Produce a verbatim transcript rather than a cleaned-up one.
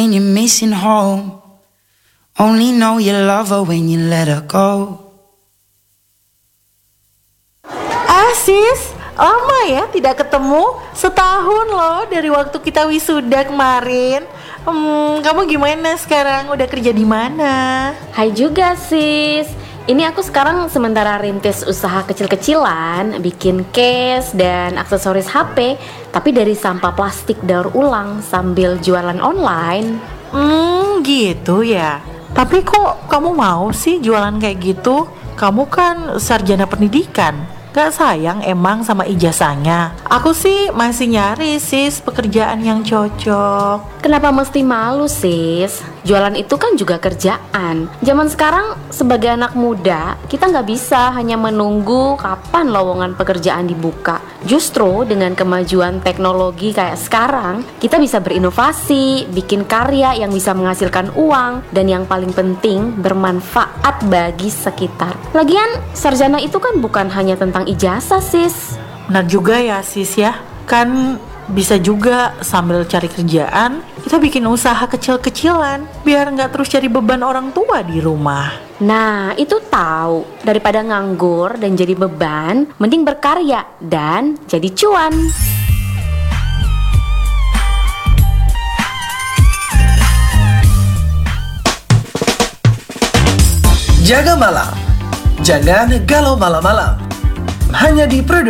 And you're missing home. Only know you love her when you let her go. Ah sis, lama ya tidak ketemu. Setahun loh dari waktu kita wisuda kemarin. Hmm, kamu gimana sekarang? Udah kerja di mana? Hai juga sis. Ini aku sekarang sementara rintis usaha kecil-kecilan, bikin case dan aksesoris H P, tapi dari sampah plastik daur ulang sambil jualan online. Hmm, gitu ya. Tapi kok kamu mau sih jualan kayak gitu? Kamu kan sarjana pendidikan. Gak sayang emang sama ijazahnya? Aku sih masih nyari sis pekerjaan yang cocok. Kenapa mesti malu sis? Jualan itu kan juga kerjaan. Zaman sekarang sebagai anak muda, kita nggak bisa hanya menunggu kapan lowongan pekerjaan dibuka. Justru dengan kemajuan teknologi kayak sekarang, kita bisa berinovasi, bikin karya yang bisa menghasilkan uang, dan yang paling penting bermanfaat bagi sekitar. Lagian sarjana itu kan bukan hanya tentang ijazah sis. Benar juga ya sis ya. Kan bisa juga sambil cari kerjaan, kita bikin usaha kecil-kecilan biar nggak terus cari beban orang tua di rumah. Nah, itu tahu. Daripada nganggur dan jadi beban, mending berkarya dan jadi cuan. Jaga malam, jangan galau malam-malam. Hanya di Produksi